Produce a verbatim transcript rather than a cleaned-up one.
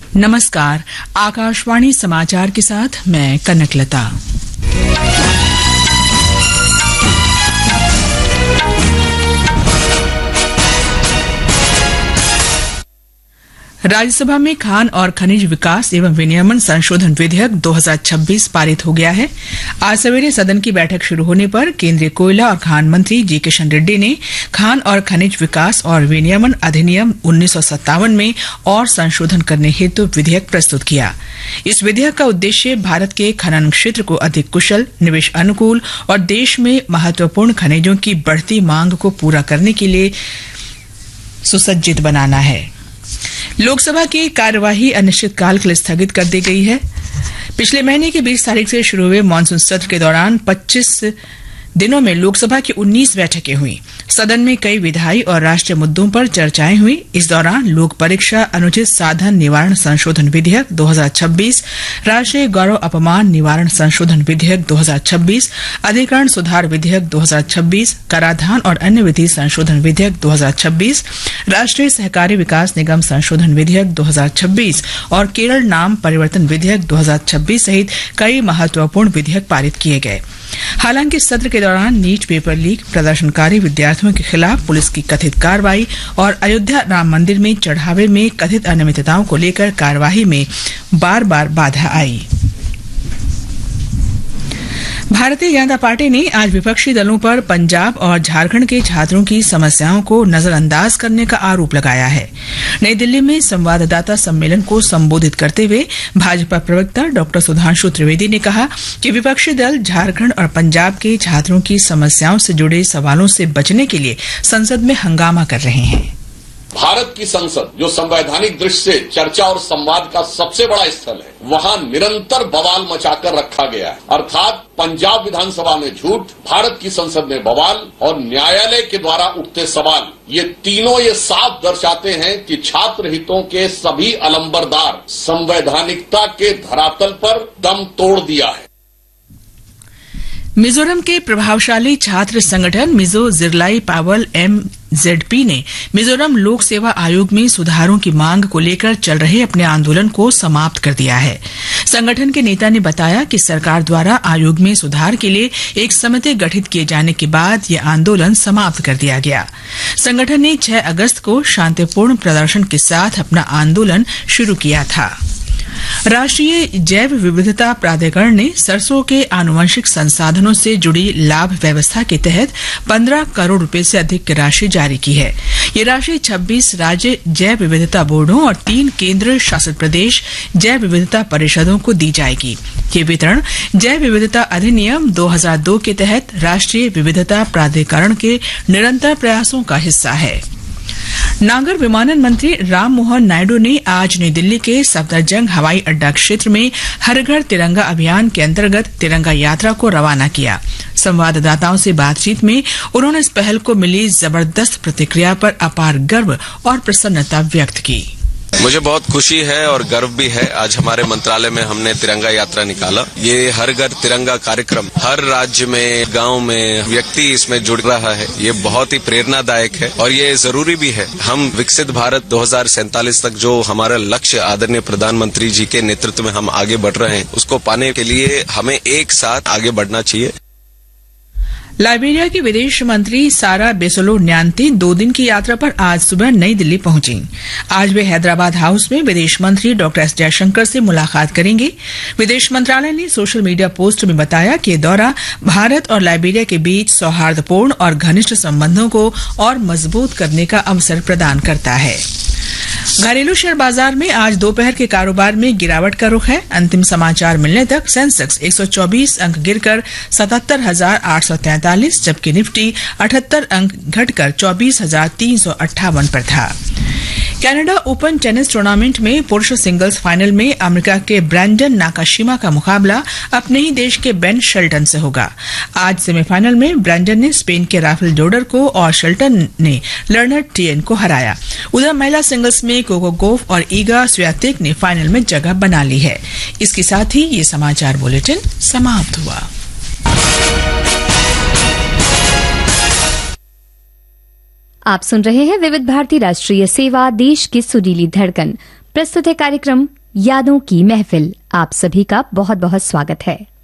नमस्कार, आकाशवाणी समाचार के साथ मैं कनकलता। राज्यसभा में खान और खनिज विकास एवं विनियमन संशोधन विधेयक दो हज़ार छब्बीस पारित हो गया है। आज सवेरे सदन की बैठक शुरू होने पर केंद्रीय कोयला और खान मंत्री जी किशन रेड्डी ने खान और खनिज विकास और विनियमन अधिनियम उन्नीस सौ सत्तावन में और संशोधन करने हेतु विधेयक प्रस्तुत किया। इस विधेयक का उद्देश्य भारत के खनन क्षेत्र को अधिक कुशल, निवेश अनुकूल और देश में महत्वपूर्ण खनिजों की बढ़ती मांग को पूरा करने के लिए सुसज्जित बनाना है। लोकसभा की कार्यवाही अनिश्चितकाल के लिए स्थगित कर दी गई है। पिछले महीने की बीस तारीख से शुरू हुए मानसून सत्र के दौरान पच्चीस दिनों में लोकसभा की उन्नीस बैठकें हुई। सदन में कई विधायी और राष्ट्रीय मुद्दों पर चर्चाएं हुई। इस दौरान लोक परीक्षा अनुचित साधन निवारण संशोधन विधेयक दो हज़ार छब्बीस, राष्ट्रीय गौरव अपमान निवारण संशोधन विधेयक दो हज़ार छब्बीस, अधिकरण सुधार विधेयक दो हज़ार छब्बीस, कराधान और अन्य विधि संशोधन विधेयक दो हज़ार छब्बीस, राष्ट्रीय सहकारी विकास निगम संशोधन विधेयक दो हज़ार छब्बीस और केरल नाम परिवर्तन विधेयक दो हज़ार छब्बीस सहित कई महत्वपूर्ण विधेयक पारित किए गए। हालांकि सत्र के दौरान नीट पेपर लीक, प्रदर्शनकारी विद्यार्थियों के खिलाफ पुलिस की कथित कार्रवाई और अयोध्या राम मंदिर में चढ़ावे में कथित अनियमितताओं को लेकर कार्यवाही में बार बार बाधा आई। भारतीय जनता पार्टी ने आज विपक्षी दलों पर पंजाब और झारखंड के छात्रों की समस्याओं को नजरअंदाज करने का आरोप लगाया है। नई दिल्ली में संवाददाता सम्मेलन को संबोधित करते हुए भाजपा प्रवक्ता डॉक्टर सुधांशु त्रिवेदी ने कहा कि विपक्षी दल झारखंड और पंजाब के छात्रों की समस्याओं से जुड़े सवालों से बचने के लिए संसद में हंगामा कर रहे हैं। भारत की संसद जो संवैधानिक दृष्टि से चर्चा और संवाद का सबसे बड़ा स्थल है, वहां निरंतर बवाल मचाकर रखा गया है। अर्थात पंजाब विधानसभा में झूठ, भारत की संसद में बवाल और न्यायालय के द्वारा उठते सवाल, ये तीनों ये साफ दर्शाते हैं कि छात्र हितों के सभी अलंबरदार संवैधानिकता के धरातल पर दम तोड़ दिया है। मिजोरम के प्रभावशाली छात्र संगठन मिजो जिरलाई पावल एमजेडपी ने मिजोरम लोक सेवा आयोग में सुधारों की मांग को लेकर चल रहे अपने आंदोलन को समाप्त कर दिया है। संगठन के नेता ने बताया कि सरकार द्वारा आयोग में सुधार के लिए एक समिति गठित किए जाने के बाद यह आंदोलन समाप्त कर दिया गया। संगठन ने छह अगस्त को शांतिपूर्ण प्रदर्शन के साथ अपना आंदोलन शुरू किया था। राष्ट्रीय जैव विविधता प्राधिकरण ने सरसों के आनुवंशिक संसाधनों से जुड़ी लाभ व्यवस्था के तहत पंद्रह करोड़ रुपए से अधिक की राशि जारी की है। ये राशि छब्बीस राज्य जैव विविधता बोर्डों और तीन केंद्र शासित प्रदेश जैव विविधता परिषदों को दी जाएगी। ये वितरण जैव विविधता अधिनियम दो हज़ार दो के तहत राष्ट्रीय विविधता प्राधिकरण के निरंतर प्रयासों का हिस्सा है। नागर विमानन मंत्री राम मोहन नायडू ने आज नई दिल्ली के सफदरजंग हवाई अड्डा क्षेत्र में हर घर तिरंगा अभियान के अंतर्गत तिरंगा यात्रा को रवाना किया। संवाददाताओं से बातचीत में उन्होंने इस पहल को मिली जबरदस्त प्रतिक्रिया पर अपार गर्व और प्रसन्नता व्यक्त की। मुझे बहुत खुशी है और गर्व भी है। आज हमारे मंत्रालय में हमने तिरंगा यात्रा निकाला। ये हर घर तिरंगा कार्यक्रम हर राज्य में, गांव में व्यक्ति इसमें जुड़ रहा है। ये बहुत ही प्रेरणादायक है और ये जरूरी भी है। हम विकसित भारत दो हज़ार सैंतालीस तक जो हमारा लक्ष्य आदरणीय प्रधानमंत्री जी के नेतृत्व में हम आगे बढ़ रहे हैं, उसको पाने के लिए हमें एक साथ आगे बढ़ना चाहिए। लाइबेरिया की विदेश मंत्री सारा बेसोलो न्यांती दो दिन की यात्रा पर आज सुबह नई दिल्ली पहुंची। आज वे हैदराबाद हाउस में विदेश मंत्री डॉक्टर एस जयशंकर से मुलाकात करेंगे। विदेश मंत्रालय ने सोशल मीडिया पोस्ट में बताया कि यह दौरा भारत और लाइबेरिया के बीच सौहार्दपूर्ण और घनिष्ठ संबंधों को और मजबूत करने का अवसर प्रदान करता है। घरेलू शेयर बाजार में आज दोपहर के कारोबार में गिरावट का रुख है। अंतिम समाचार मिलने तक सेंसेक्स एक सौ चौबीस अंक गिरकर सतहत्तर हजार आठ सौ तैंतालीस, जबकि निफ्टी अठहत्तर अंक घटकर चौबीस हजार तीन सौ अट्ठावन पर था। कनाडा ओपन टेनिस टूर्नामेंट में पुरुष सिंगल्स फाइनल में अमेरिका के ब्रैंडन नाकाशिमा का मुकाबला अपने ही देश के बेन शेल्टन से होगा। आज सेमीफाइनल में ब्रैंडन ने स्पेन के राफेल डोडर को और शेल्टन ने लर्नर टियन को हराया। उधर महिला सिंगल्स में कोको गोफ और ईगा स्वियातेक ने फाइनल में जगह बना ली है। इसके साथ ही ये समाचार बुलेटिन समाप्त हुआ। आप सुन रहे हैं विविध भारती राष्ट्रीय सेवा, देश की सुरीली धड़कन। प्रस्तुत है कार्यक्रम यादों की महफिल। आप सभी का बहुत बहुत स्वागत है।